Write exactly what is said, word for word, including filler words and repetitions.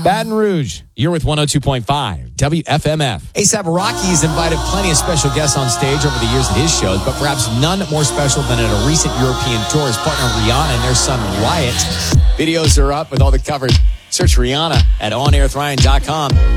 Baton Rouge, you're with one oh two point five W F M F. A$AP Rocky's invited plenty of special guests on stage over the years at his shows, but perhaps none more special than at a recent European tour. His partner Rihanna and their son Wyatt. Videos are up with all the coverage. Search Rihanna at on air with ryan dot com.